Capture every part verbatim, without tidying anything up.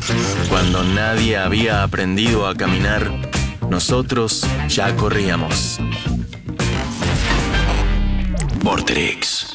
Cuando nadie había aprendido a caminar, nosotros ya corríamos. Vorterix.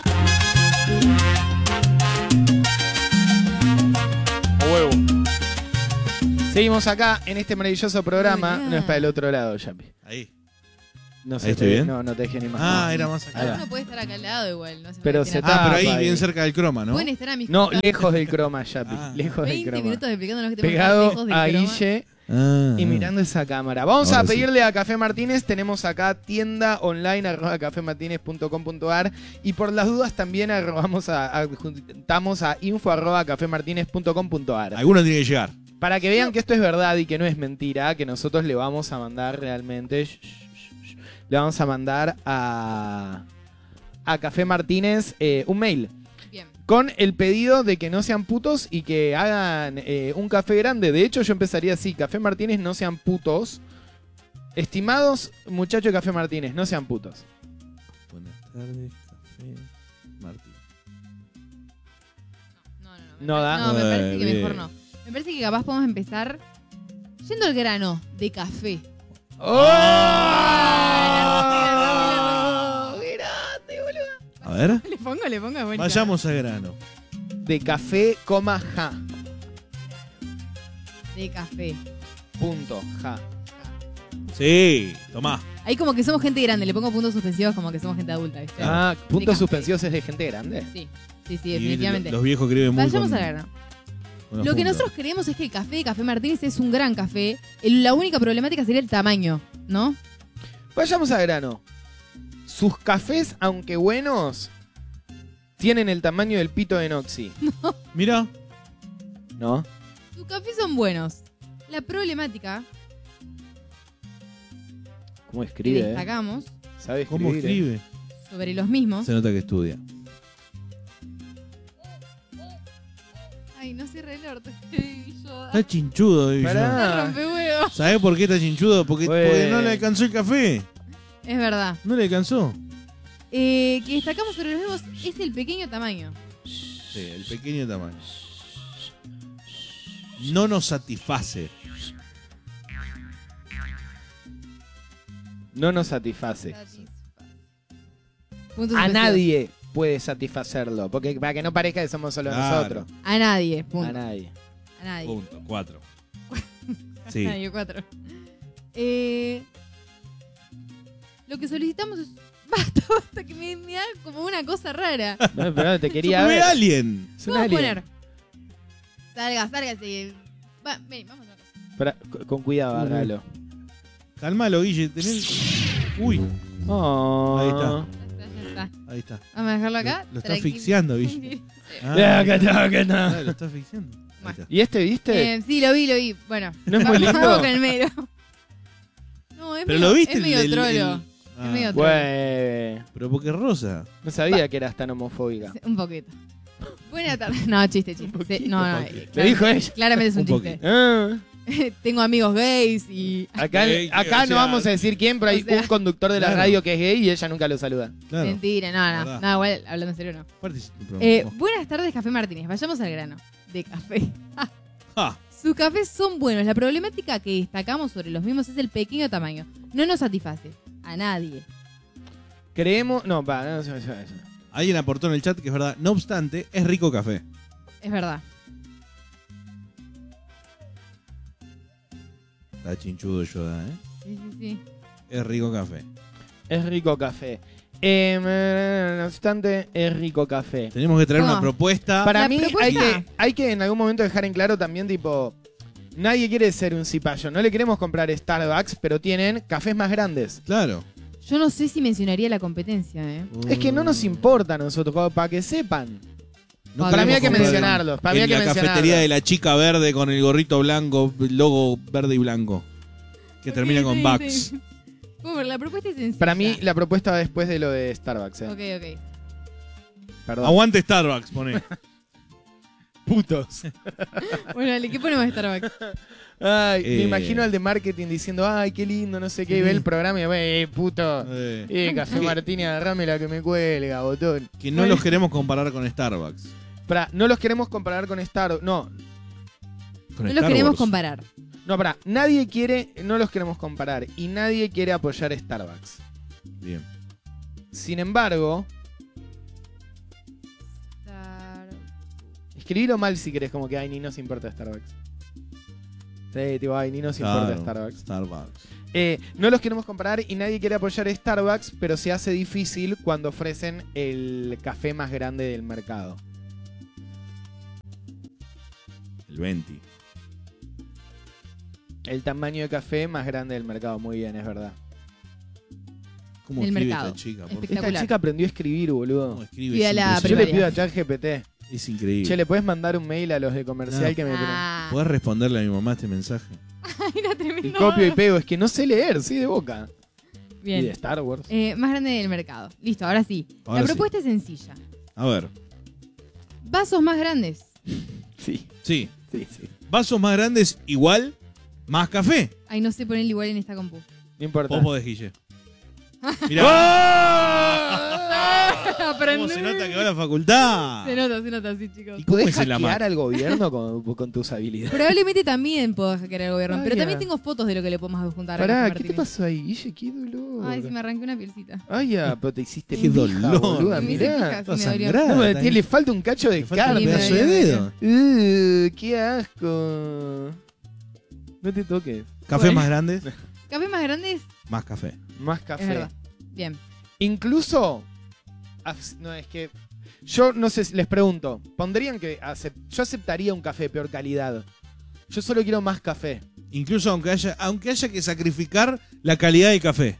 Huevo. Seguimos acá en este maravilloso programa. No es para el otro lado, Yapi. Ahí. No sé, ¿Ahí estoy bien? No, no te dejé ni más. Ah, no. era más acá. Uno puede estar acá al lado igual. No se Pero puede se tirar. Ah, pero ahí tapa bien ahí. cerca del croma, ¿no? Pueden estar a mis No, costados. lejos del croma, Yapi. Ah. Lejos del veinte croma. minutos explicándonos que tenemos que estar Pegado lejos del a croma. Guille Ah, y mirando esa cámara. Vamos Ahora a sí. pedirle a Café Martínez. Tenemos acá tienda online arroba cafemartinez punto com punto ar y por las dudas también arrobamos a, adjuntamos a info arroba cafemartinez punto com punto ar. alguno tiene que llegar. Para que vean que esto es verdad y que no es mentira, que nosotros le vamos a mandar realmente, sh- sh- sh- le vamos a mandar a, a Café Martínez eh, un mail Bien. con el pedido de que no sean putos y que hagan eh, un café grande. De hecho, yo empezaría así, Café Martínez, no sean putos. Estimados muchachos de Café Martínez, no sean putos. Buenas tardes, Café Martín. No, no, no. No me- da. No, me Eh, parece que bien. mejor no. Me parece que capaz podemos empezar yendo al grano de café. ¡Oh! Ah, Grande, boludo. A ver, Le pongo, le pongo. Bueno, vayamos al grano. De café, coma, ja. De café. Punto, ja. Sí, tomá. Ahí como que somos gente grande. Le pongo puntos suspensivos como que somos gente adulta, ¿viste? Ah, De puntos café. suspensivos es de gente grande. Sí, sí, sí, Y definitivamente. los viejos escriben muy Vayamos con- al grano. con los Lo que puntos. nosotros creemos es que el café de Café Martínez es un gran café. El- La única problemática sería el tamaño, ¿no? Vayamos al grano. Sus cafés, aunque buenos, tienen el tamaño del pito de Noxy. Mira, ¿No? Sus cafés son buenos. La problemática ¿Cómo que escribe? eh? destacamos ¿Sabe escribir? ¿cómo eh? escribe? sobre los mismos. Se nota que estudia. Ay, no cierre el orto. Estoy yo. Está chinchudo, digo yo. Pará. Rompe huevo. ¿Sabés por qué está chinchudo? Porque, Bueno. porque no le alcanzó el café. Es verdad. No le alcanzó. Eh, que destacamos sobre los mismos es el pequeño tamaño. Sí, el pequeño tamaño. No nos satisface. No nos satisface. Puntos A suspensivos. nadie puede satisfacerlo. Porque para que no parezca que somos solo Claro. nosotros. A nadie. Punto. A nadie. A nadie. Punto, cuatro. Sí. A nadie, cuatro. Eh, lo que solicitamos es. Basta, basta, que me, me da como una cosa rara. No, pero te quería Yo fui ver. alien. Es un Vamos a alien. poner. Salga, sálgase. Va, ven, vamos a ver. Pará, con- con cuidado, hágalo. Calmalo, Guille. Tenés... Uy, Oh. Ahí está. Ya está, ya está. ahí está. Vamos a dejarlo acá. Lo está tranquilo. asfixiando, Guille. Ah, Ya, acá está, acá está. ah, lo está asfixiando. Ahí está. ¿Y este viste? Eh, sí, lo vi, lo vi. Bueno, ¿No es muy vamos lindo? con el mero. No, es Pero medio, lo viste es el- medio el- trolo. el- Es Ah, medio trolo. Güey. pero porque es rosa. No sabía que eras tan homofóbica. Un poquito. Buena tarde. No, chiste, chiste. Sí, no, no, un poquito. Lo dijo ella. Claramente es un, Un chiste. Ah, Tengo amigos gays y. acá Ey, que, acá o no sea, vamos a decir quién, pero hay o sea, un conductor de la claro. radio que es gay y ella nunca lo saluda. Claro. Mentira, no, no. Verdad. No, igual, hablando en serio, no. Aparte es un programa. Eh, buenas tardes, Café Martínez. Vayamos al grano. De café. Ah, Sus cafés son buenos. La problemática que destacamos sobre los mismos es el pequeño tamaño. No nos satisface. A nadie. Creemos. No, pa, no, no, no, no. alguien aportó en el chat que es verdad. No obstante, es rico café. Es verdad. Está chinchudo Yoda, ¿eh? Sí, sí, sí. Es rico café. Es rico café. Eh, no obstante, es rico café. Tenemos que traer No. una propuesta. Para La mí hay propuesta- que, hay que en algún momento dejar en claro también, tipo, nadie quiere ser un cipayo. No le queremos comprar Starbucks, pero tienen cafés más grandes. Claro. Yo no sé si mencionaría la competencia, ¿eh? Es que no nos importa a nosotros, como para que sepan. No Para mí hay que queremos comprar mencionarlos. Para mí en hay que la mencionarlos. cafetería de la chica verde con el gorrito blanco, logo verde y blanco. Que termina con Bucks. Bueno, la propuesta es sencilla. Para mí, la propuesta va después de lo de Starbucks. Eh. Ok, ok. Perdón. Aguante Starbucks, pone. Putos. Bueno, dale, ¿qué ponemos de Starbucks? Ay, me Eh. imagino al de marketing diciendo, ay, qué lindo, no sé qué, y ve el programa y ve, eh, puto. Eh, Eh, Café Que- Martínez, agarrame la que me cuelga, botón. que no los queremos comparar con Starbucks. Pará, no los queremos comparar con Starbucks. No. Con No Star los queremos Wars. comparar. No, pará, nadie quiere, no los queremos comparar y nadie quiere apoyar Starbucks. Bien. Sin embargo, escribilo mal si querés, como que ay, ni nos importa Starbucks. Sí, tipo, ay, ni nos importa Claro, Starbucks. Starbucks. Eh, no los queremos comparar y nadie quiere apoyar Starbucks, pero se hace difícil cuando ofrecen el café más grande del mercado. El veinte. El tamaño de café más grande del mercado, muy bien, es verdad. ¿Cómo El escribe mercado. esta chica? Por favor? Espectacular. Esta chica aprendió a escribir, boludo. ¿Cómo escribe? Pida Es la Yo le impresionante. pido primaria. a ChatGPT. Es increíble. Che, ¿le puedes mandar un mail a los de comercial No. que me... Ah. ¿Podés responderle a mi mamá este mensaje? Ay, era tremendo. Y copio y pego, es que no sé leer, sí, de boca. Y de Bien. Star Wars. Eh, más grande del mercado. Listo, ahora sí. Ahora La sí. propuesta es sencilla. A ver. Vasos más grandes. Sí, Sí. sí, sí. Vasos más grandes igual más café. Ay, no sé ponerle igual en esta compu. No importa. Vos podés, Guille. Mirá. ¿Cómo se nota que va a la facultad? Se nota, se nota, sí, chicos. ¿Y cómo ¿Podés es el hackear amar? al gobierno con, con tus habilidades? Probablemente también puedo hackear al gobierno, Ay, pero ya. también tengo fotos de lo que le podemos adjuntar a Pará, Café ¿qué te Martínez. pasó ahí, Guille? ¡Qué dolor! Ay, se me arranqué una pielcita. Ay, ya, pero te hiciste Qué pija, dolor. boluda, Me hice mirá. pija, sí, Toda me dolió. sangrada. No, Está le, le falta un cacho de Le falta un carne. pedazo de me dedo. Uh, ¡Qué asco! No te toques. Café Bueno. más grandes, Café más grandes, más café. Más es café. verdad. Bien. Incluso, as- no es que yo no sé, si- les pregunto, pondrían que acep- yo aceptaría un café de peor calidad. Yo solo quiero más café. Incluso aunque haya, aunque haya que sacrificar la calidad del café.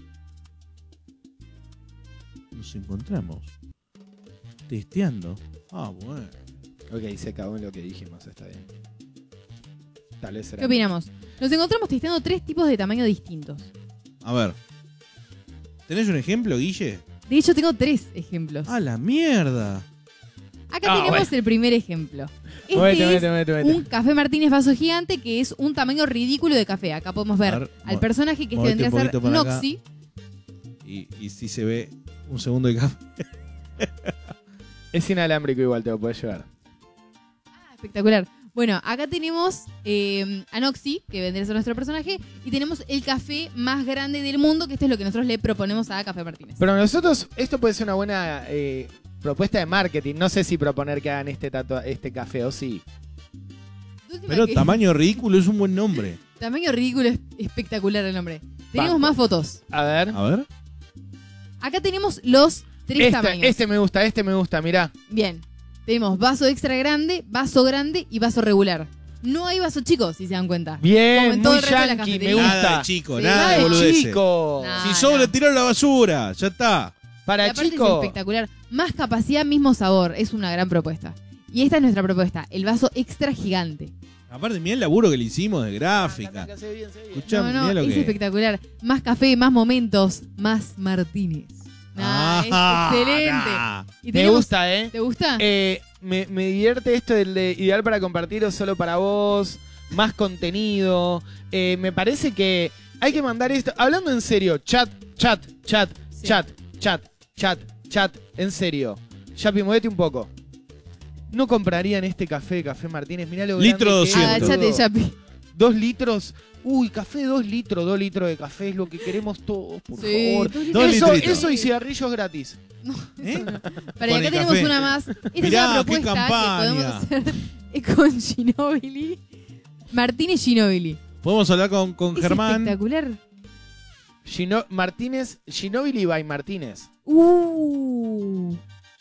Nos encontramos testeando. Ah, bueno. Ok, se acabó en lo que dijimos, está bien. Tal vez será. ¿Qué opinamos? Nos encontramos testeando tres tipos de tamaño distintos. A ver. ¿Tenés un ejemplo, Guille? De hecho, tengo tres ejemplos. ¡Ah, la mierda! Acá Ah, tenemos bueno. el primer ejemplo. Este Mete, es mete, mete, mete. un Café Martínez vaso gigante que es un tamaño ridículo de café. Acá podemos ver A ver, al mo- personaje que este movete vendría a un ser poquito para acá. Noxy. Y, y si se ve un segundo de café. Es inalámbrico igual, te lo puedes llevar. Ah, espectacular. Bueno, acá tenemos eh, a Noxy, que vendría a ser nuestro personaje, y tenemos el café más grande del mundo, que esto es lo que nosotros le proponemos a Café Martínez. Pero nosotros, esto puede ser una buena eh, propuesta de marketing. No sé si proponer que hagan este, tatua- este café o sí. De última Pero que- tamaño ridículo es un buen nombre. Tamaño ridículo, es espectacular el nombre. Tenemos Banco. más fotos. A ver. A ver. Acá tenemos los tres tamaños. Este, este me gusta, este me gusta, mirá. Bien. Tenemos vaso extra grande, vaso grande y vaso regular. No hay vaso chico, si se dan cuenta. Como Bien, en todo muy el resto de la yankee, me cafetería. gusta. Nada de chico, Sí. nada Nada de de boludeces. chico. Nah. Si Ah, sobra, no. tiró a la basura. Ya está. Para Y aparte es chico. espectacular. Más capacidad, mismo sabor. Es una gran propuesta. Y esta es nuestra propuesta, el vaso extra gigante. Aparte, mirá el laburo que le hicimos de gráfica. Escuchá, No, no, mirá lo es que espectacular. Más café, más momentos, más Martínez. Nah, Ah, es excelente. nah. Y Me tenemos- gusta, ¿eh? ¿Te gusta? Eh, me, me divierte esto del de ideal para compartir o solo para vos, más contenido. Eh, me parece que hay que mandar esto. Hablando en serio, chat, chat, chat, Sí. chat, chat, chat, chat, en serio. Yapi, movete un poco. ¿No comprarían este café de Café Martínez? Mirá lo Litro grande que es, doscientos. Agachate, boludo. Yapi. Dos litros. Uy, café de dos litros. Dos litros de café es lo que queremos todos, por Sí, favor. dos Dos Eso, litritos. eso y cigarrillos gratis. ¿Eh? Para y Con acá el tenemos café. una más. Esta Mirá, es una qué propuesta que campaña. podemos hacer con Ginobili. Martínez Ginobili. Podemos hablar con, con Es Germán. espectacular. Gino- Martínez, Ginóbili by Martínez. Uh.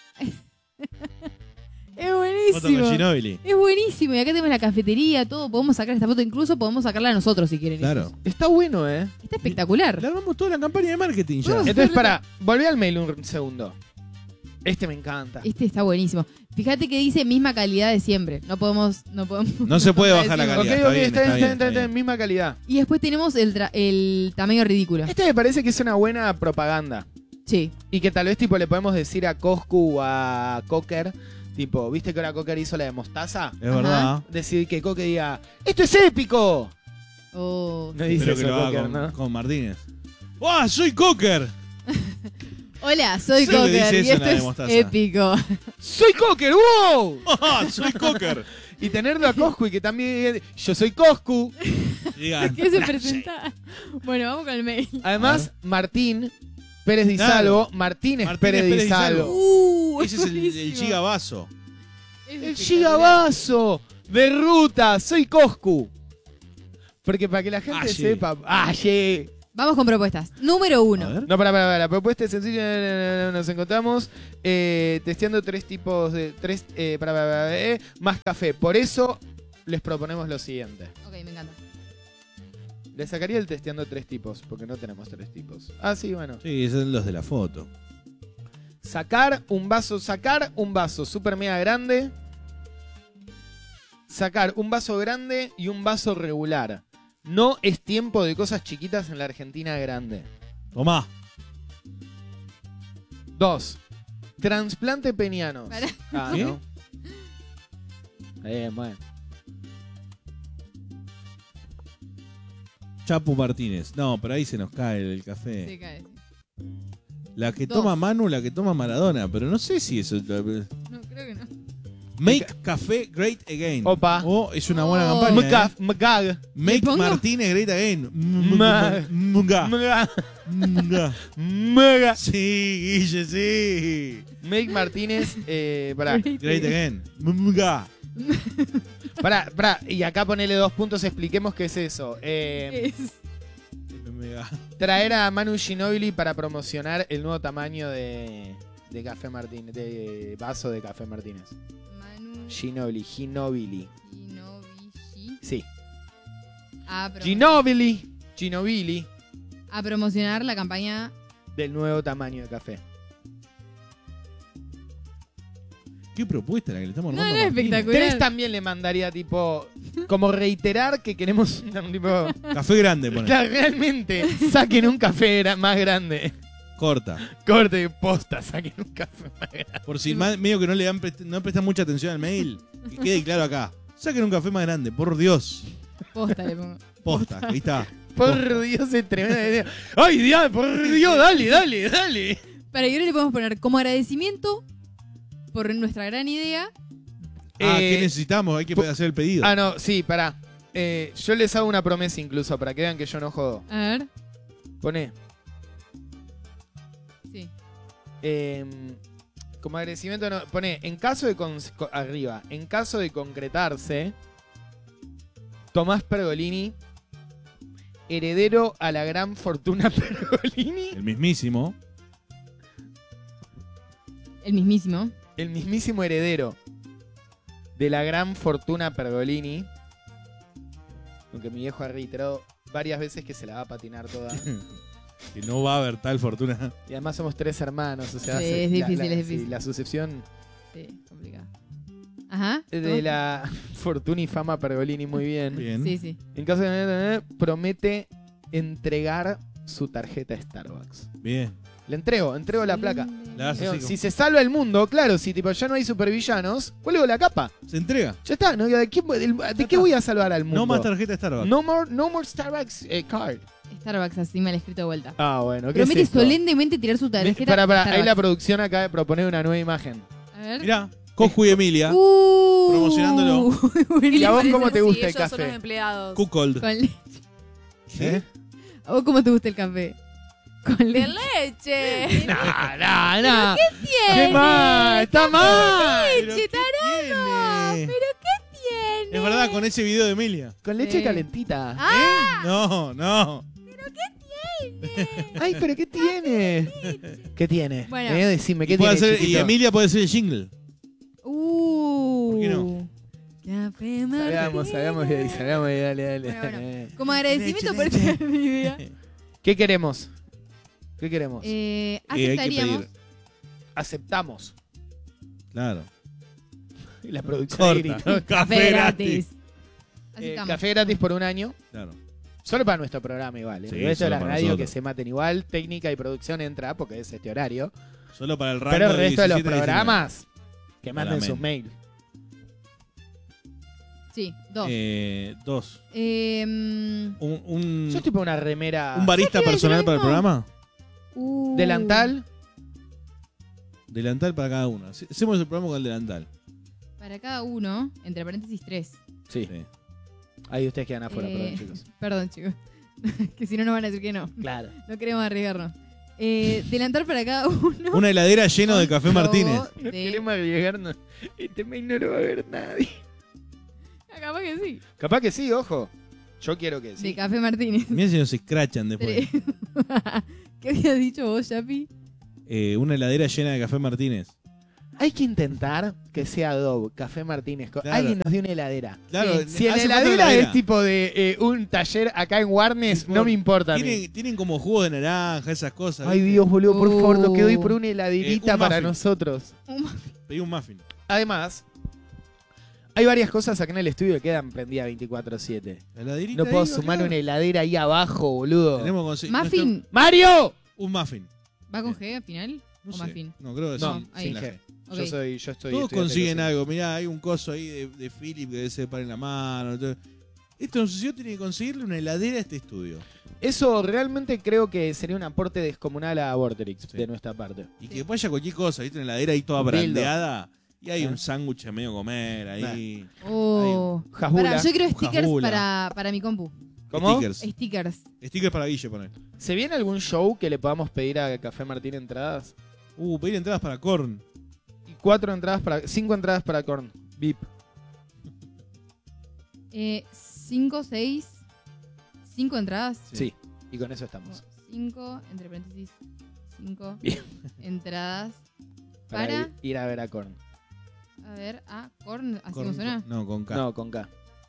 Es Foto buenísimo. con Ginóbili. Es buenísimo. Y acá tenemos la cafetería, todo. Podemos sacar esta foto, incluso podemos sacarla nosotros si quieren. Claro. Está bueno, ¿eh? Está espectacular. Le armamos toda la campaña de marketing ya. Vamos. Entonces, para, volví al mail un segundo. Este me encanta. Este está buenísimo. Fíjate que dice misma calidad de siempre. No podemos. No, podemos, No se puede bajar la decimos. Ok, calidad. ok, está está bien, bien, está está bien, bien, está está bien, misma calidad. Y después tenemos el, tra- el tamaño ridículo. Este me parece que es una buena propaganda. Sí. Y que tal vez tipo le podemos decir a Coscu o a Cocker, tipo, ¿viste que ahora Cocker hizo la de mostaza? Es verdad. Decir que Cocker diga, ¡esto es épico! Oh, No sí. dice Pero que eso lo haga Cocker, con, ¿no? con Martínez. ¡Ah, soy Cocker! Hola, soy Solo le Cocker dice y eso en esto la de es mostaza. épico. ¡Soy Cocker! ¡Wow! ¡Ah, soy Cocker! Y tenerlo a Coscu y que también... Yo soy Coscu. Digan, ¿Qué se presenta? Bueno, vamos con el mail. Además, Martín Pérez Di Salvo. Martínez Martínez Pérez Di Pérez Di Salvo. Salvo. Uh, ese es el, el buenísimo. gigabazo. Es El espectacular. gigabazo de ruta. Soy Coscu. Porque para que la gente Aye. sepa... ¡Aye! Vamos con propuestas. Número A uno. ver. No, para, para, para. La propuesta es sencilla. Nos encontramos eh, testeando tres tipos de... tres eh, para, para, para, eh, más café. Por eso les proponemos lo siguiente. Ok, me encanta. Le sacaría el testeando tres tipos, porque no tenemos tres tipos. Ah, sí, bueno. Sí, esos son los de la foto. Sacar un vaso, sacar un vaso super mega grande. Sacar un vaso grande y un vaso regular. No es tiempo de cosas chiquitas en la Argentina grande. Tomá. Dos. Transplante penianos. Pará. Ah, ¿Qué? ¿no? Eh, bueno. Chapu Martínez. No, pero ahí se nos cae el, el Se café. cae. La que Dos. toma Manu, la que toma Maradona. Pero no sé si eso... No, creo que no. Make Café Great Again. Opa. Oh, es una buena Oh. campaña. ¿eh? Mcaf, mcag, Make ¿Le pongo? Martínez Great Again. Ma- Mga. mga, Mga. mga. Sí, Guille, sí. Make Martínez, eh, pará, Great Again. Mga. pará, pará, y acá ponele dos puntos, expliquemos qué es eso. Eh, Es- Mga. traer a Manu Ginóbili para promocionar el nuevo tamaño de, de Café Martínez, de vaso de Café Martínez. Manu Ginóbili, Ginóbili, Ginovici sí. a, promo- Ginóbili, Ginóbili, a promocionar la campaña. del nuevo tamaño de café. Qué propuesta la que le estamos No, dando. no, a es Martínez. espectacular. Tres también le mandaría tipo, como reiterar que queremos, un tipo, Café grande, pone. claro, realmente, saquen un café gra- más grande. Corta. Corte de posta, saquen un café más grande. Por si ma- medio que no le dan prest- no prestan mucha atención al mail, que quede claro acá. Saquen un café más grande, por Dios. Posta le pongo. Posta, ahí está. Por Dios, es tremenda. Ay, Dios, por Dios, dale, dale, dale. Para y ahora le podemos poner como agradecimiento por nuestra gran idea. Ah, Eh, ¿qué necesitamos? Hay que po- hacer el pedido. Ah, no, sí, pará. Eh, yo les hago una promesa incluso para que vean que yo no jodo. A ver. Poné. Sí. eh, como agradecimiento, no, poné, en caso de. con- co- arriba. En caso de concretarse, Tomás Pergolini, heredero a la gran fortuna Pergolini, El mismísimo. El mismísimo. el mismísimo heredero de la gran fortuna Pergolini. Aunque mi viejo ha reiterado varias veces que se la va a patinar toda. Que no va a haber tal fortuna. Y además somos tres hermanos, o sea, Sí, se- es la- difícil, la, es sí, difícil. la sucesión Sí, complicado. Ajá. de la fortuna y fama Pergolini muy bien. Bien. Sí, sí. En caso de promete entregar su tarjeta Starbucks. Bien. Le entrego, entrego la placa. La das Digo, así como- si se salva el mundo, claro, si tipo ya no hay supervillanos, cuelgo la capa. Se entrega. Ya está, ¿no? ¿de qué, del- de qué voy a salvar al mundo? No más tarjeta Starbucks. No more, no more Starbucks eh, card. Starbucks así mal escrito de vuelta. Ah, bueno, ¿qué Promete es esto? solemnemente tirar su tarjeta. Para, para, ahí Starbucks. la producción acaba de proponer una nueva imagen. A ver. Mirá, Coju y Emilia. Uh, Promocionándolo. ¿Y a vos Parece cómo te si gusta el ellos son café? los empleados. Cuckold. Con leche. ¿Eh? ¿A vos cómo te gusta el café? Con ¡De leche. leche! No, no, no. tiene? ¡Qué mal! ¡Está mal! ¿Pero qué tiene? ¿Pero qué tiene? Es verdad, con ese video de Emilia. Con leche Sí. calentita. ¡Ah! No, no. Ay, pero ¿qué tiene? ¿Qué tiene? Bueno. Eh, decime, ¿qué Y, puede tiene? hacer- y chiquito? Emilia puede ser el jingle. Uh. ¿Por qué no? Café Salgamos, Martínez. salgamos de ahí, salgamos de ahí, dale, dale. Bueno, bueno. Eh. Como agradecimiento por Leche, esta idea, ¿Qué queremos? ¿Qué queremos? eh, Eh, hay que aceptaríamos. pedir. Aceptamos. Claro. Y la producción ahí Corta. gritó. Café gratis. Eh, Aceptamos. café gratis por un año. Claro. Solo para nuestro programa igual. ¿eh? Sí, El resto de solo la para radio nosotros. que se maten igual. Técnica y producción entra porque es este horario. Solo para el rango Pero el resto de los diecisiete a programas que manden Amén. sus mails. Sí, dos. diecinueve. Eh, dos. Eh, Un, un, Yo estoy por una remera. un barista ¿Sabes qué personal iba a para decir el lo programa. uh. Delantal. Delantal para cada uno. Hace- Hacemos el programa con el delantal. Para cada uno, entre paréntesis tres. Sí. Sí. Ahí ustedes quedan afuera, Eh, perdón, chicos. Perdón, chicos. Que si no nos van a decir que no. Claro. No queremos arriesgarnos. Eh, delantal para cada uno. Una heladera lleno de café Logo Martínez. No De... queremos arriesgarnos. Este mail no lo va a ver nadie. Capaz que sí. Capaz que sí, ojo. Yo quiero que De sí. café Martínez. Mirá si nos escrachan después. Tres. ¿Qué habías dicho vos, Yapi? Eh, una heladera llena de café Martínez. Hay que intentar que sea Dove, Café Martínez. Co- Claro. Alguien nos dio una heladera. Claro, Sí. Si la hace falta heladera heladera. es tipo de eh, un taller acá en Warnes, Tipo, no me importa. a mí. Tienen, tienen como jugo de naranja, esas cosas. Ay, ¿viste? Dios, boludo, por favor, lo que doy por Uh. una heladerita Eh, un para muffin. nosotros. Pedí un muffin. Además, hay varias cosas acá en el estudio que quedan prendidas veinticuatro siete. La heladerita No puedo ahí, sumar boludo. una heladera ahí abajo, boludo. Tenemos que conseguir- Muffin. ¡Mario! nuestro- Un muffin. ¿Va con G al final? No ¿O sé. muffin? No, creo que No, sí. ahí. sin la Sí, G. Ok. Yo soy, yo estoy. Todos estudiante de consiguen cocina. algo. Mirá, hay un coso ahí de, de Philip que se para en la mano. todo. Esto no sé si yo tiene que conseguirle una heladera a este estudio. Eso realmente creo que sería un aporte descomunal a Vorterix Sí. de nuestra parte. Y Sí. que después haya cualquier cosa, ¿viste? Una heladera ahí toda Un dildo. brandeada. Y hay ¿Eh? un sándwich a medio comer ahí. Oh. Jabula. Pará, yo quiero Un stickers jabula. para, para mi compu. ¿Cómo? Stickers. Stickers. Stickers para Guille, poner. ¿Se viene algún show que le podamos pedir a Café Martín entradas? Uh, pedir entradas para Korn. Y cuatro entradas para. Cinco entradas para Korn. V I P. Eh, cinco, seis. Cinco entradas. Sí. Y con eso estamos. Cinco, entre paréntesis. Cinco Bien. entradas Para, para. ir, ir a ver a Korn. A ver, a Korn. ¿Así Korn- como suena? No, con K. No, con K.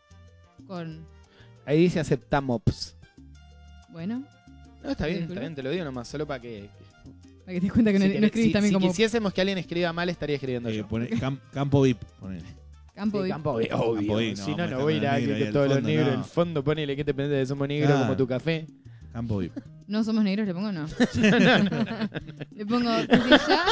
Korn. Ahí dice aceptamos. Bueno, No, está bien, Disculpa. está bien, te lo digo nomás, solo para que. para que te des cuenta que no, si no querés- escribís si, también si como quisiésemos que alguien escriba mal, estaría escribiendo Eh, yo. poné- cam- campo V I P, ponele. campo. Sí, VIP. campo B, obvio. Campo B, no, si no, vamos no a voy a ir a estar que, negro ahí que al todos los fondo, negros, no. el fondo, ponele que te pensás de somos negros Ah. como tu café. Campo V I P. No somos negros, le pongo no. no, no, no. Le pongo desde ya.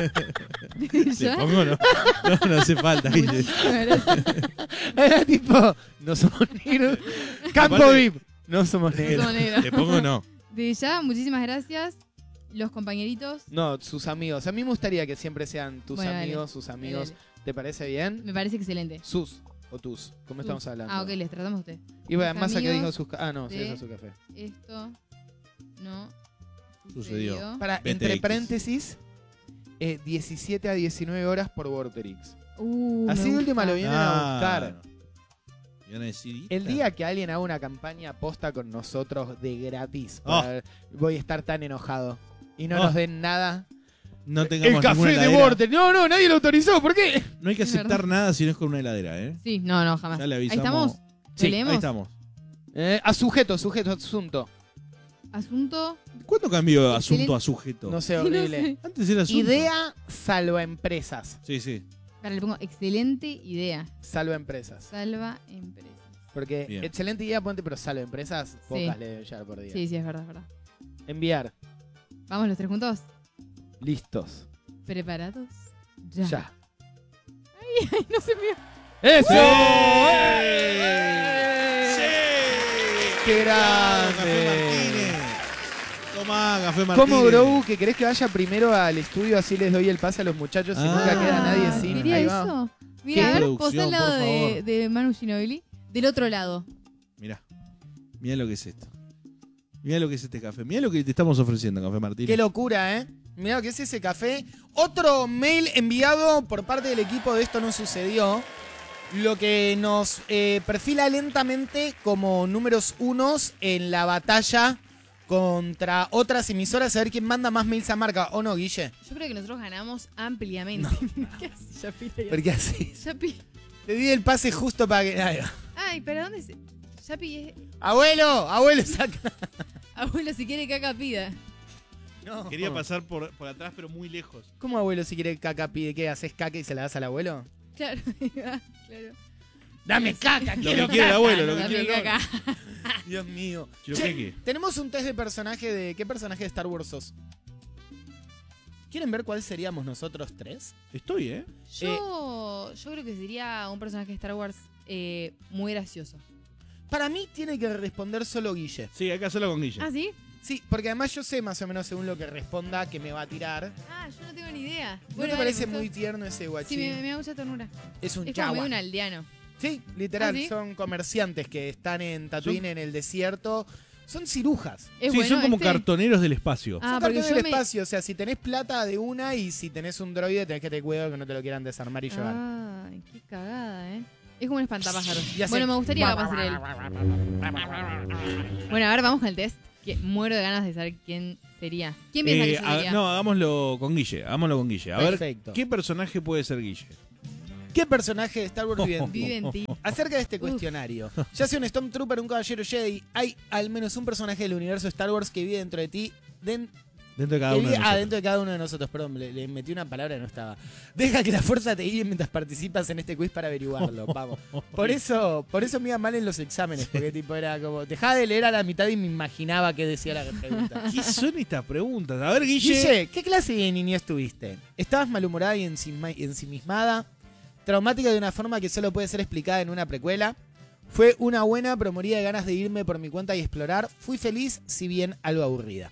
Desde ¿Le ya. pongo o no? No, no hace falta, Guille. Muchísimas gracias. Era tipo, no somos negros. Campo Aparte- V I P, no somos No negros. somos negros. ¿Le pongo o no? Desde ya, muchísimas gracias. Los compañeritos. No, sus amigos. A mí me gustaría que siempre sean tus Bueno, dale. amigos, sus amigos. Dale, ¿Te parece bien? Me parece excelente. Sus o tus. ¿Cómo Tus. estamos hablando? Ah, ok, les tratamos a usted. Y bueno, Tus más a que amigos dijo sus. ca- Ah, no, sí, de- eso es su café. Esto no Sucedió. sucedió. Para, B T entre X. paréntesis, eh, diecisiete a diecinueve horas por Vorterix. Uh, Así me de última gusta. lo vienen a buscar. Y van a decir, El día que alguien haga una campaña posta con nosotros de gratis, Oh. para- voy a estar tan enojado. Y no Oh. nos den nada. no El tengamos café ninguna de heladera. Vorterix. No, no, nadie lo autorizó. ¿Por qué? No hay que Es aceptar verdad. nada si no es con una heladera, ¿eh? Sí, no, no, jamás. Ya le Ahí avisamos. estamos. ¿Lo Sí, leemos? Ahí estamos. Eh, a sujeto, sujeto, asunto. Asunto. ¿Cuándo cambió Excelente. asunto a sujeto? No sé, Sí, no horrible. sé. Antes era asunto. Idea salva empresas. Sí, sí. Para, le pongo excelente idea. Salva empresas. Salva empresas. Porque Bien. excelente idea, ponte, pero salva empresas, pocas le deben llegar por día. Sí, sí, es verdad, es verdad. Enviar. Vamos los tres juntos. Listos. ¿Preparados? Ya. Ya. Ay, no se me... ¡Eso! ¡Sí! ¡Eh! ¡Qué Café grande! Martínez. Tomá, Café Martínez. ¿Cómo, Grogu, que querés que vaya primero al estudio así les doy el pase a los muchachos y Ah. nunca queda nadie sin? ¿Quería Ahí va. eso? Qué Mira, a ver, producción, posá al lado por de, favor. de Manu Ginobili. Del otro lado. Mirá. Mirá lo que es esto. Mirá lo que es este café. Mirá lo que te estamos ofreciendo, Café Martínez. Qué locura, ¿eh? Mirá lo que es ese café. Otro mail enviado por parte del equipo de Esto No Sucedió. Lo que nos eh, perfila lentamente como números unos en la batalla contra otras emisoras. A ver quién manda más mails a marca. ¿O no, Guille? Yo creo que nosotros ganamos ampliamente. ¿Qué haces, Yapi? Porque así. Yapi. Te di el pase justo para que. Ahí va. Ay, ¿para dónde se...? Yapi es... Abuelo, abuelo, saca. Abuelo, si quiere caca, pida. No. Quería pasar por, por atrás, pero muy lejos. ¿Cómo abuelo si quiere caca pide? ¿Qué? ¿Haces caca y se la das al abuelo? Claro, claro. Dame caca, Lo quiero que quiere el caca. abuelo, lo que Dame quiere el caca. Dios mío. Quiero Che, queque. tenemos un test de personaje de... ¿Qué personaje de Star Wars sos? ¿Quieren ver cuál seríamos nosotros tres? Estoy, ¿eh? Yo, yo creo que sería un personaje de Star Wars eh, muy gracioso. Para mí tiene que responder solo Guille. Sí, hay que hacerlo con Guille. ¿Ah, sí? Sí, porque además yo sé más o menos según lo que responda que me va a tirar. Ah, yo no tengo ni idea. ¿No Bueno, te dale, parece me gustó. muy tierno ese Sí, guachín? me, me da mucha ternura. Es un Es como medio chagua. un aldeano. Sí, literal. ¿Ah, sí? Son comerciantes que están en Tatooine, en el desierto. Son cirujas. Es Sí, bueno son como este? cartoneros del espacio. Ah, son porque cartones yo del me- espacio. O sea, si tenés plata de una y si tenés un droide, tenés que tener cuidado que no te lo quieran desarmar y llevar. Ay, qué cagada, ¿eh? Es como un espantapájaros. Y hace- Bueno, me gustaría capaz ser él. Bueno, a ver, vamos con el test. Que muero de ganas de saber quién sería. ¿Quién piensa Eh, que yo ha- sería? no, hagámoslo con Guille. Hagámoslo con Guille. A Perfecto. ver, ¿qué personaje puede ser Guille? ¿Qué personaje de Star Wars vive en ti? Vive en ti. Acerca de este Uf. cuestionario, ya sea un Stormtrooper o un Caballero Jedi, hay al menos un personaje del universo Star Wars que vive dentro de ti. Den- Dentro de cada que uno vive- de ah, nosotros. dentro de cada uno de nosotros. Perdón, le, le metí una palabra que no estaba. Deja que la fuerza te guíe mientras participas en este quiz para averiguarlo. Vamos. Por eso, por eso me iba mal en los exámenes, porque tipo era como, dejaba de leer a la mitad y me imaginaba qué decía la pregunta. ¿Qué son estas preguntas? A ver, Guille. Guille, ¿qué clase de niñez tuviste? ¿Estabas malhumorada y ensima- ensimismada? ¿Traumática de una forma que solo puede ser explicada en una precuela? ¿Fue una buena pero moría de ganas de irme por mi cuenta y explorar? ¿Fui feliz, si bien algo aburrida?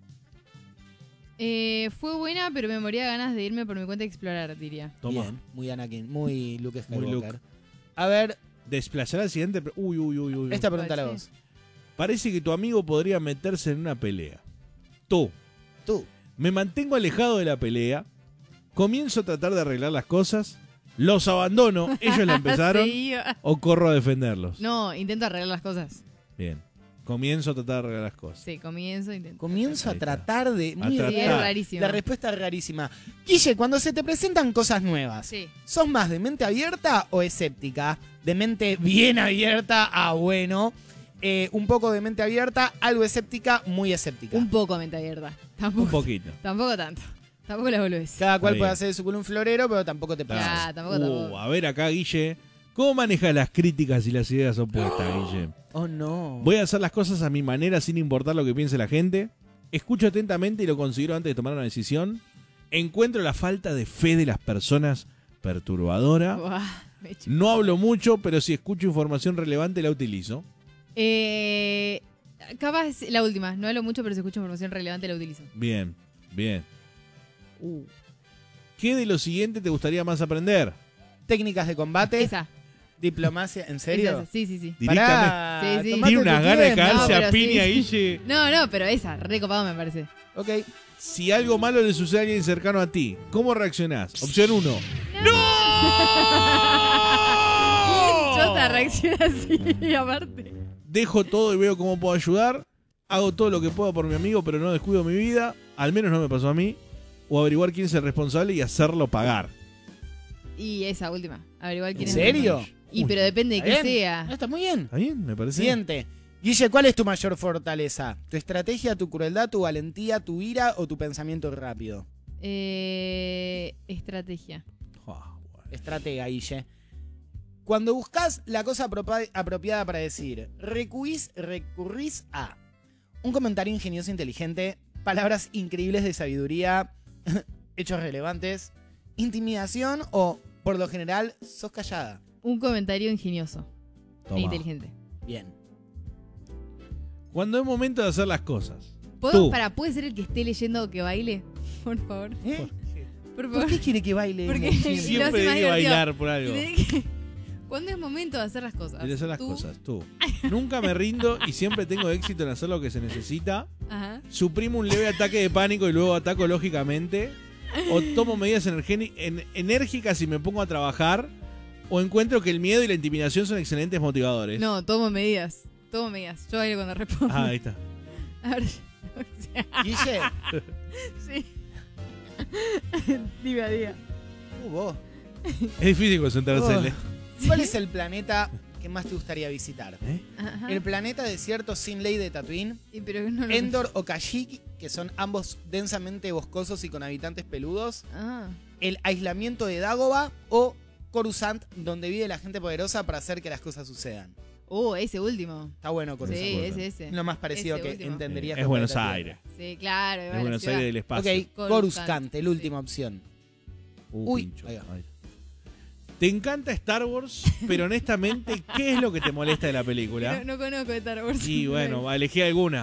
Eh, fue buena, pero me moría de ganas de irme por mi cuenta a explorar, diría. Toma. Bien, muy Anakin, muy Luke Muy Skywalker. Luke. A ver, Desplazar al siguiente. pre- Uy, uy, uy, uy. esta pregunta la Sí. vos. Parece que tu amigo podría meterse en una pelea. Tú. Tú. Me mantengo alejado de la pelea. Comienzo a tratar de arreglar las cosas. Los abandono. Ellos la empezaron. Sí. O corro a defenderlos. No, intento arreglar las cosas. Bien. Comienzo a tratar de arreglar las cosas. Sí, comienzo, intento. Comienzo a Ahí está. tratar de... A Muy tratar. Sí, es raro. rarísimo. La respuesta es rarísima. Guille, cuando se te presentan cosas nuevas, Sí. ¿sos más de mente abierta o escéptica? De mente bien abierta a bueno. Eh, un poco de mente abierta, algo escéptica, muy escéptica. Un poco mente abierta. Tampoco, Un poquito. tampoco tanto. Tampoco la volvés. Cada cual Está puede bien. hacer de su culo un florero, pero tampoco te Claro. pases. Ya, tampoco, Uh, tampoco. a ver acá, Guille. ¿Cómo manejas las críticas y las ideas opuestas, Guille? Oh, no. Voy a hacer las cosas a mi manera sin importar lo que piense la gente. Escucho atentamente y lo considero antes de tomar una decisión. Encuentro la falta de fe de las personas perturbadora. Buah, me echo. No hablo mucho, pero si escucho información relevante la utilizo. Eh, capaz la última. No hablo mucho, pero si escucho información relevante la utilizo. Bien, bien. Uh. ¿Qué de lo siguiente te gustaría más aprender? Técnicas de combate, Esa. diplomacia, ¿en esa, serio? esa. Sí, sí, sí. Directamente. Pará, Sí, sí. tomate Tiene tu unas ganas de tiempo. caerse No, a pero piña, sí, sí. Guille. No, no, pero esa. Recopado me parece. Ok. Si algo malo le sucede a alguien cercano a ti, ¿cómo reaccionás? Opción uno. Yo te reacciono así, aparte. Dejo todo y veo cómo puedo ayudar. Hago todo lo que puedo por mi amigo, pero no descuido mi vida. Al menos no me pasó a mí. O averiguar quién es el responsable y hacerlo pagar. Y esa última. Averiguar quién ¿En es. serio? Y Uy, pero depende de ¿Está qué bien? sea. Ah, está muy bien. ¿Está bien? Me parece. Siguiente. Guille, ¿cuál es tu mayor fortaleza? ¿Tu estrategia, tu crueldad, tu valentía, tu ira o tu pensamiento rápido? Eh, estrategia. Ah, bueno. Estratega, Guille. Cuando buscas la cosa apropa- apropiada para decir, recurrís, recurrís a un comentario ingenioso e inteligente, palabras increíbles de sabiduría, hechos relevantes, intimidación o, por lo general, sos callada. Un comentario ingenioso Toma. e inteligente. Bien. Cuando es momento de hacer las cosas. ¿Puedo, Tú. para, ¿puede ser el que esté leyendo que baile? Por favor. ¿Eh? Por ¿Por favor. qué quiere que baile? Porque- Emo? Siempre. lo hace Siempre más debe divertido. bailar por algo. ¿Cuándo es momento de hacer las cosas? De hacer las Tú- cosas, tú. Nunca me rindo y siempre tengo éxito en hacer lo que se necesita. Ajá. Suprimo un leve ataque de pánico y luego ataco lógicamente. O tomo medidas energéni- en- enérgicas y me pongo a trabajar. O encuentro que el miedo y la intimidación son excelentes motivadores. No, tomo medidas. Tomo medidas. Yo bailo cuando respondo. Ah, ahí está. A ver. o sea, Guille, sí. Dime a día. uh, vos. Es difícil concentrarse en Oh. le- ¿Cuál es el planeta que más te gustaría visitar? ¿Eh? Ajá. El planeta desierto sin ley de Tatooine, Y pero no lo- Endor o Kashyyyk, que son ambos densamente boscosos y con habitantes peludos, Ah. el aislamiento de Dagobah o Coruscant, donde vive la gente poderosa para hacer que las cosas sucedan. Oh, ese último. Está bueno Sí, Coruscant. Coruscant. ese, ese. Lo más parecido Ese que último. entenderías. Es con Buenos Planeta Aires. Sí, claro. Es va a la Buenos ciudad. Aires del espacio. Ok, Coruscant, Coruscant, el sí. última opción. Uh, Uy, pincho. ahí va. Ahí. Te encanta Star Wars, pero honestamente, ¿qué es lo que te molesta de la película? No, no conozco Star Wars. Y bueno, elegí alguna.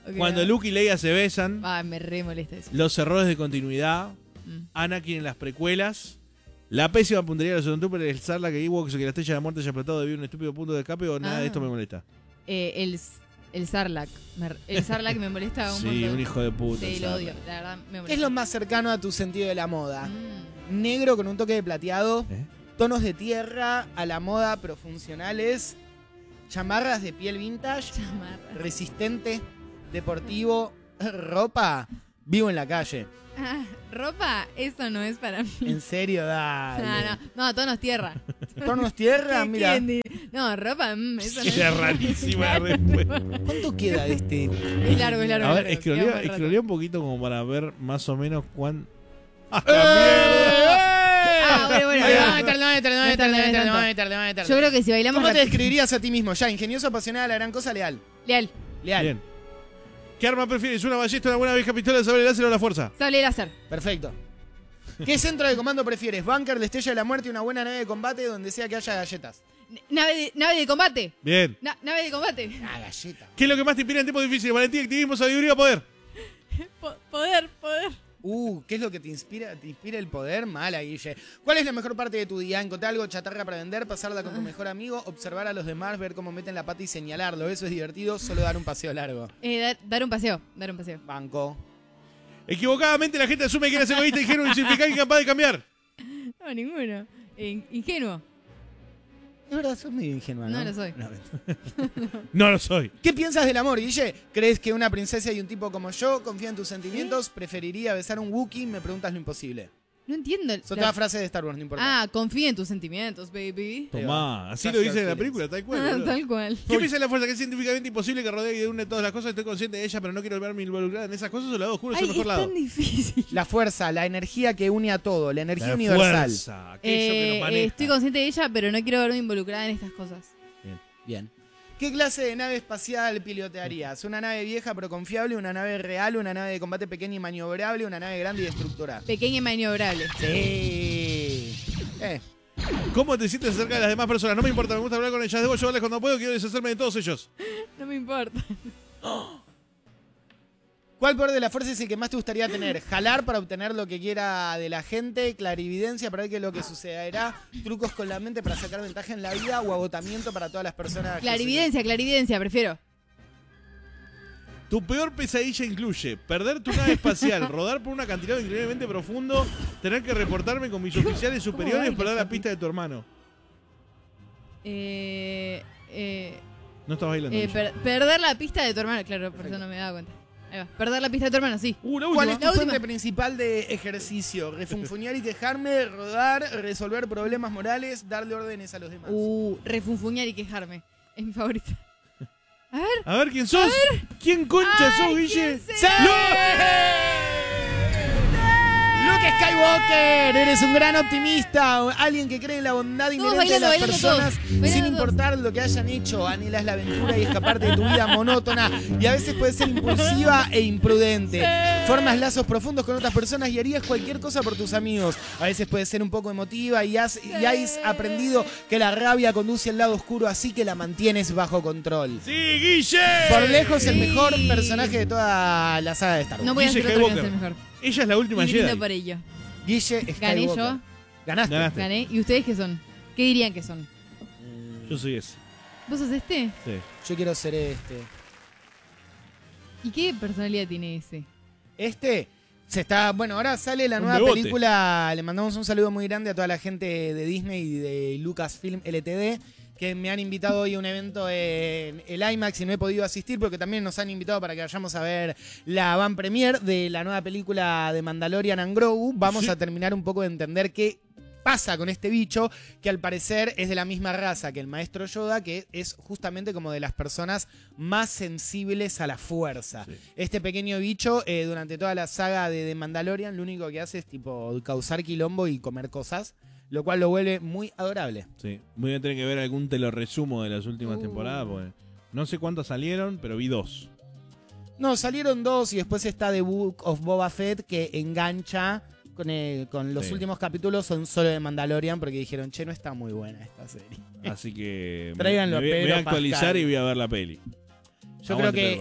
Ok. Cuando Luke y Leia se besan, Ah, me re molesta eso. los errores de continuidad, Mm. Anakin en las precuelas, la pésima puntería de los Stormtroopers, el Sarlacc que Ewoks, que la estrella de la muerte haya explotado debido a un estúpido punto de escape o nada Ah. de esto me molesta. Eh, el, el Sarlacc. Me- el Sarlacc me molesta un Sí, montón. un hijo de puta. Sí, el lo Sarlacc. odio. La verdad, me molesta. ¿Qué es lo más cercano a tu sentido de la moda? Mm. Negro con un toque de plateado, ¿Eh? tonos de tierra a la moda pero funcionales, chamarras de piel vintage, Chamarra. resistente, deportivo, ropa, vivo en la calle. Ah, ropa, eso no es para mí. En serio, dale. No, no, no, tonos tierra. Tonos tierra, ¿Qué- mira. quién di- No, ropa, mm, eso no es. Era rarísima la respuesta. ¿Cuánto queda de este? Es largo, es largo. A es ver, largo. escrolea, Queda un rato. escrolea un poquito como para ver más o menos cuán... ¡Ah, ¡Eh! la mierda! Ah, bueno, bueno. Ahí ahí va, va. meterle, meterle, No meterle, tanto, no meterle, tanto. meterle, meterle. Yo creo que si bailamos ¿Cómo te rap- describirías a ti mismo? Ya, ingenioso, apasionada, la gran cosa, leal. Leal, Leal. Bien. ¿Qué arma prefieres? ¿Una ballesta, una buena vieja pistola de sable láser o la fuerza? sable láser. Perfecto. ¿Qué centro de comando prefieres? ¿Bunker, destello de la muerte y una buena nave de combate donde sea que haya galletas? N- Nave de, nave de combate. Bien. Na- nave de combate. Ah, galleta. ¿Qué es lo que más te inspira en tiempos difíciles? Valentía, activismo, sabiduría o poder. Po- poder, poder. Uh, ¿qué es lo que te inspira? ¿Te inspira el poder? Mala, Guille. ¿Cuál es la mejor parte de tu día? ¿Encontrar algo chatarra para vender? ¿Pasarla con tu mejor amigo? ¿Observar a los demás? ¿Ver cómo meten la pata y señalarlo? Eso es divertido. Solo dar un paseo largo. Eh, dar, dar un paseo, dar un paseo. Banco. Equivocadamente la gente asume que eres egoísta, ingenuo, insignificante y incapaz de cambiar. No, ninguno. Eh, ingenuo. Es verdad, sos medio ingenua, ¿no? No lo soy. No. No lo soy. ¿Qué piensas del amor, Guille? ¿Crees que una princesa y un tipo como yo confía en tus sentimientos? ¿Preferiría besar a un Wookiee? Me preguntas lo imposible. No entiendo. Son la- todas frases de Star Wars, no importa. Ah, confía en tus sentimientos, baby. Tomá, así Trust lo dice your en la feelings. película, tal cual. Ah, boludo. tal cual. ¿Qué piensa de la fuerza? Que es científicamente imposible que rodee y une todas las cosas. Estoy consciente de ella, pero no quiero verme involucrada en esas cosas. O el lado oscuro es Ay, el es mejor lado. tan difícil. La fuerza, la energía que une a todo, la energía La universal. fuerza, aquello que Eh, nos maneja. estoy consciente de ella, pero no quiero verme involucrada en estas cosas. Bien. ¿Qué clase de nave espacial pilotearías? ¿Una nave vieja pero confiable? ¿Una nave real? ¿Una nave de combate pequeña y maniobrable? ¿Una nave grande y destructora? Pequeña y maniobrable. Sí. Eh. ¿Cómo te sientes acerca de las demás personas? No me importa, me gusta hablar con ellas. Debo llevarles cuando puedo, quiero deshacerme de todos ellos. No me importa. ¿Cuál poder de la fuerza es el que más te gustaría tener? ¿Jalar para obtener lo que quiera de la gente? ¿Clarividencia para ver qué es lo que sucederá? ¿Trucos con la mente para sacar ventaja en la vida? ¿O agotamiento para todas las personas? que Clarividencia, clarividencia, prefiero. Tu peor pesadilla incluye perder tu nave espacial, rodar por un acantilado increíblemente profundo, tener que reportarme con mis oficiales superiores baila, para dar la papi? pista de tu hermano. Eh, eh, No estás bailando. eh, Guille. per- perder la pista de tu hermano. Claro, por eso no me daba cuenta. Ahí va. Perder la pista de tu hermano, sí. Uh, la ¿Cuál última. es tu La fuente última. principal de ejercicio? ¿Refunfuñar y quejarme? ¿Rodar? ¿Resolver problemas morales? ¿Darle órdenes a los demás? Uh, refunfuñar y quejarme. Es mi favorita. A ver. A ver quién sos. ¿Quién concha Ay, sos, Guille? ¿quién ¡Sí! Luke Skywalker, eres un gran optimista, alguien que cree en la bondad inherente de bailando, las bailando personas, todos, bailando sin todos. importar lo que hayan hecho. Anhelas la aventura y escaparte de tu vida monótona y a veces puedes ser impulsiva e imprudente. Formas lazos profundos con otras personas y harías cualquier cosa por tus amigos. A veces puedes ser un poco emotiva y has, y has aprendido que la rabia conduce al lado oscuro, así que la mantienes bajo control. ¡Sí, Guille! Por lejos el Sí. mejor personaje de toda la saga de Star Wars. No voy a Guille hacer otro que no Skywalker. sea el mejor. Ella es la última Y brindo Jedi. por ello. Guille Skywalker. Gané yo. Ganaste. Ganaste. Gané. ¿Y ustedes qué son? ¿Qué dirían que son? Yo soy ese. ¿Vos sos este? Sí. Yo quiero ser este. ¿Y qué personalidad tiene ese? Este se está. Bueno, ahora sale la Un nueva bebote. película. Le mandamos un saludo muy grande a toda la gente de Disney y de Lucasfilm L T D. Que me han invitado hoy a un evento en el IMAX y no he podido asistir porque también nos han invitado para que vayamos a ver la van premiere de la nueva película de Mandalorian and Grogu. Vamos Sí. a terminar un poco de entender qué pasa con este bicho que al parecer es de la misma raza que el maestro Yoda, que es justamente como de las personas más sensibles a la fuerza. Sí. Este pequeño bicho eh, durante toda la saga de, de Mandalorian lo único que hace es tipo causar quilombo y comer cosas, lo cual lo vuelve muy adorable. Sí. Voy a tener que ver algún te lo resumo de las últimas Uh. temporadas. Porque no sé cuántas salieron, pero vi dos. No, salieron dos y después está The Book of Boba Fett que engancha con, el- con los Sí. últimos capítulos, son solo de Mandalorian porque dijeron, che, no está muy buena esta serie. Así que me- Tráiganlo me, a voy, me voy Pedro a actualizar Pascal. y voy a ver la peli. Yo Aguante creo que Pedro Pascal.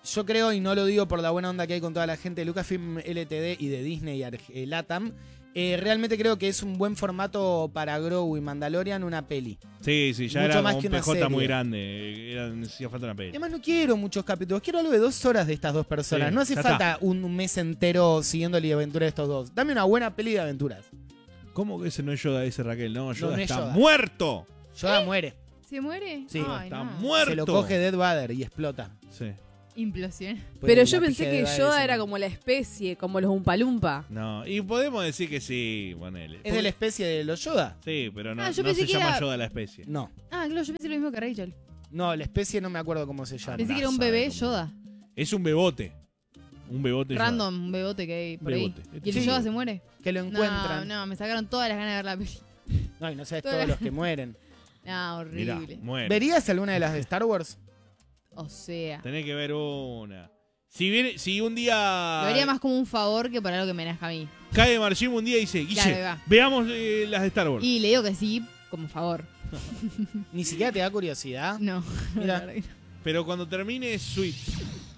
yo creo, y no lo digo por la buena onda que hay con toda la gente de Lucasfilm L T D y de Disney y Ar- eh, LATAM, eh, realmente creo que es un buen formato para Grogu y Mandalorian una peli. Sí, sí, ya Mucho era más como un que una P J muy serie. grande. Era, hacía falta una peli. Además no quiero muchos capítulos, quiero algo de dos horas de estas dos personas. Sí, no hace ya falta un, un mes entero siguiendo la aventura de estos dos. Dame una buena peli de aventuras. ¿Cómo que ese no es Yoda, dice Raquel? No, Yoda no es está Yoda. muerto. Yoda muere. ¿Se muere? Sí. Ay, está no. muerto. Se lo coge Death Vader y explota. Sí. Implosión. Pero La yo pija pensé de que Vader Yoda es era el- como la especie, como los Umpalumpa. No, y podemos decir que sí, ponele. ¿Es de la especie de los Yoda? Sí, pero no, Ah, yo no pensé se que llama era- Yoda la especie. No. Ah, claro, yo pensé lo mismo que Rachel. No, la especie no me acuerdo cómo se llama. Pensé que era un sabe bebé cómo. Yoda. Es un bebote. Un bebote Yoda. Random, un bebote que hay por ahí. Bebote. ¿Y el Sí. Yoda se muere? Que lo encuentran. No, no, me sacaron todas las ganas de ver la peli. No, y no sabes Todas todos las- los que mueren. No, Mirá, horrible. muere. ¿Verías alguna de las de Star Wars? O sea. Tenés que ver una. Si viene, si un día Lo haría más como un favor que por algo que me nazca a mí. cae Marchim un día y dice, Guille, Claro, ahí va. veamos eh, las de Star Wars. Y le digo que sí, como favor. Ni siquiera te da curiosidad. No. Mira. la verdad que no. Pero cuando termine Suits.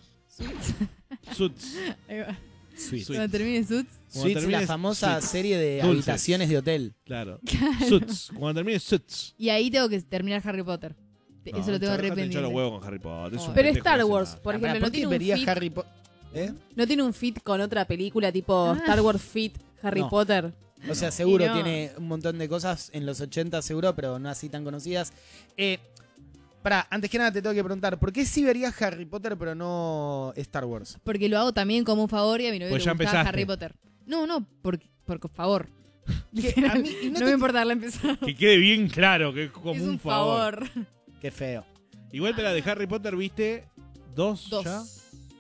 Suits. Ahí va. Sweet. Sweet. Cuando termine Suits. Cuando Suits, la termines famosa Suits. serie de Dulces. habitaciones de hotel. Claro. Suits. Cuando termine Suits. Y ahí tengo que terminar Harry Potter. Te- No, Eso lo tengo dejate re hinchar los pendiente. huevos con Harry Potter. es un Oh. Pero pendejo Star que hace Wars, nada. por Ah, ejemplo, ¿por no qué tiene un verías fit, Harry Potter? ¿Eh? no tiene un fit con otra película tipo Ah. Star Wars Fit Harry No. Potter. O sea, seguro Y no. tiene un montón de cosas en los ochenta, seguro, pero no así tan conocidas. Eh, pará, antes que nada te tengo que preguntar, ¿por qué sí verías Harry Potter pero no Star Wars? Porque lo hago también como un favor y a mi novio Pues le ya gusta empezaste. Harry Potter. No, no, por, por favor. Que a mí- y No, no me te- importa darle empezar. Que quede bien claro que es como Es un, favor. Qué feo. Igual de la de Harry Potter viste dos, Dos. ya.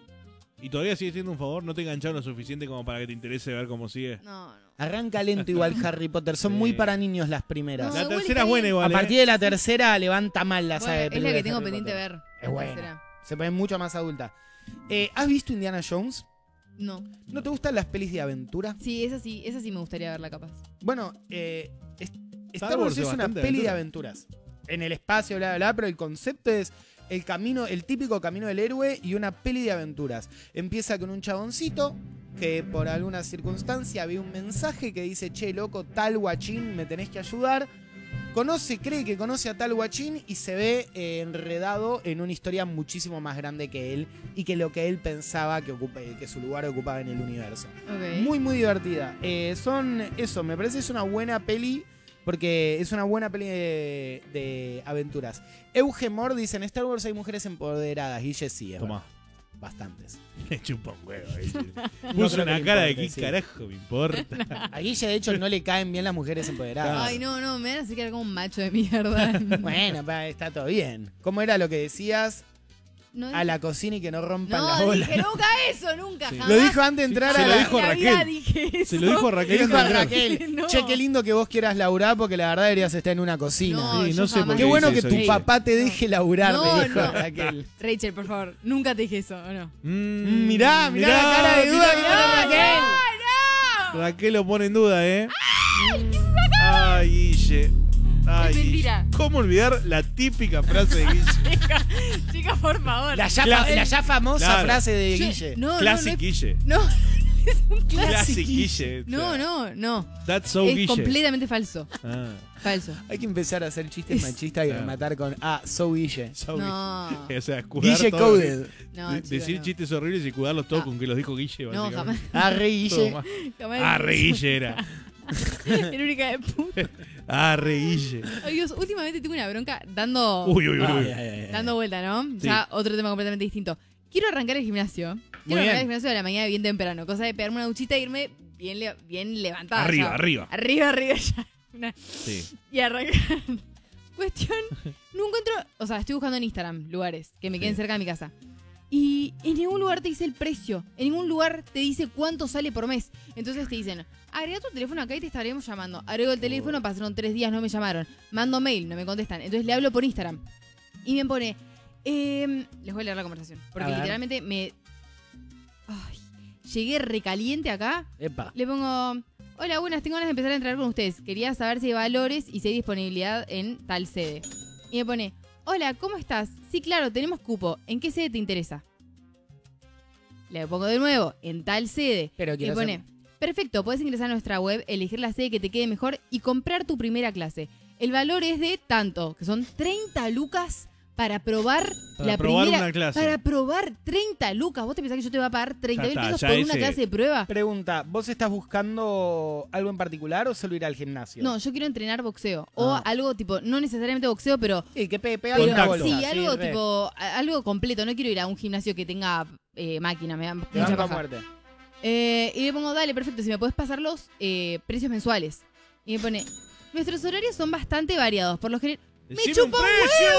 Y todavía sigue siendo un favor. No te engancharon lo suficiente como para que te interese ver cómo sigue. No, no. Arranca lento igual Harry Potter. Son Sí. muy para niños las primeras. No, la igual tercera está es buena bien. igual. A ¿eh? partir de la tercera levanta mal la saga Bueno, de es la películas que de tengo Harry pendiente Potter. ver. Es la buena. tercera. Se pone mucho más adulta. Eh, ¿Has visto Indiana Jones? No. ¿No te gustan las pelis de aventura? Sí, esa sí, esa sí me gustaría verla capaz. Bueno, eh, es- Star, Wars Wars es es una bastante peli de aventura. aventuras. En el espacio, bla, bla, bla, pero el concepto es el camino, el típico camino del héroe y una peli de aventuras. Empieza con un chaboncito que por alguna circunstancia ve un mensaje que dice, che, loco, tal guachín, me tenés que ayudar. Conoce, cree que conoce a tal guachín y se ve eh, enredado en una historia muchísimo más grande que él y que lo que él pensaba que, ocupe, que su lugar ocupaba en el universo. Ok. Muy, muy divertida. Eh, son, eso, me parece que es una buena peli, porque es una buena peli de, de aventuras. Euge Mor dice, en Star Wars hay mujeres empoderadas. Y sí, es Toma. verdad. Bastantes. Me chupa un huevo. ahí. No Puso creo que una le cara de importe, qué sí. carajo me importa. A Guille, de hecho, no le caen bien las mujeres empoderadas. Ay, no, no, me van a hacer quedar como un macho de mierda. Bueno, pa, está todo bien. ¿Cómo era lo que decías? No, A la cocina y que no rompan la no bola. dije nunca eso, nunca, Sí. jamás. Lo dijo antes de entrar se a lo la... dijo en la Raquel. vida dije eso. Se lo dijo Le Raquel. dijo a antes de entrar. Raquel, No. che, qué lindo que vos quieras laburar porque la verdad deberías estar en una cocina. No, Sí, yo no sé por jamás Qué qué bueno dice que eso, tu Guille. papá te deje laburar, No, te dijo no. Raquel. Rachel, por favor, nunca te dije eso, ¿o no? Mm, Mirá, mirá la cara de duda que mirá. tiene Raquel. Raquel lo pone en duda, ¿eh? Ay, Guille. Ay, Es mentira. Guille. ¿Cómo olvidar la típica frase de Guille? Chica, por favor. La ya, Cla- fa- la ya famosa Claro. frase de Yo- Guille. No, no, Classic no, Guille. no, es un clásico. Classic Guille. o No, sea, no, no. That's so es Guille. completamente falso. Ah, Falso. Hay que empezar a hacer chistes Es- machistas y Claro. rematar con ah, so Guille. so No. Guille. O sea, escudar Guille todo- coded. No, de- chico, decir no. chistes horribles y cuidarlos todos No. con que los dijo Guille. No, jamás. básicamente. Ah, re Todo Guille. más. jamás Ah, dije re eso. Guille era. Era única de puta. Ah, re Guille. Ay, Dios, últimamente tengo una bronca dando, Uy, uy, uy. Ay, uy. ay, ay, ay. dando vuelta, ¿no? Ya otro tema completamente distinto. Quiero arrancar el gimnasio. Quiero Muy arrancar bien. el gimnasio de la mañana bien temprano. Cosa de pegarme una duchita e irme bien, le- bien levantada. Arriba, ya. arriba. Arriba, arriba ya. Una- Sí. Y arrancar. Cuestión, no encuentro, o sea, estoy buscando en Instagram lugares que me queden Sí. cerca de mi casa. Y en ningún lugar te dice el precio. En ningún lugar te dice cuánto sale por mes. Entonces te dicen, agrega tu teléfono acá y te estaremos llamando. Agrego el teléfono, pasaron tres días, no me llamaron. Mando mail, no me contestan. Entonces le hablo por Instagram. Y me pone, em, les voy a leer la conversación. Porque A ver. literalmente me... Ay, llegué recaliente acá. Epa. Le pongo, hola, buenas, tengo ganas de empezar a entrenar con ustedes. Quería saber si hay valores y si hay disponibilidad en tal sede. Y me pone, hola, ¿cómo estás? Sí, claro, tenemos cupo. ¿En qué sede te interesa? Le pongo de nuevo, en tal sede. Pero Y quiero pone, hacer- perfecto, puedes ingresar a nuestra web, elegir la sede que te quede mejor y comprar tu primera clase. El valor es de tanto, que son treinta lucas para probar Para la probar primera... una clase. Para probar treinta lucas. ¿Vos te pensás que yo te voy a pagar treinta mil Ya está, pesos ya por una ese- clase de prueba? Pregunta, ¿vos estás buscando algo en particular o solo ir al gimnasio? No, yo quiero entrenar boxeo. O Ah. algo tipo, no necesariamente boxeo, pero... Sí, que pe pega pero una Contacto. bolsa. sí, algo re. tipo, a- algo completo. No quiero ir a un gimnasio que tenga eh, máquina, me da Te mucha banco a paja. muerte. Eh, y le pongo, dale, perfecto, si me puedes pasar los eh, precios mensuales. Y me pone, nuestros horarios son bastante variados. Por lo general, me Decime chupa un un precio.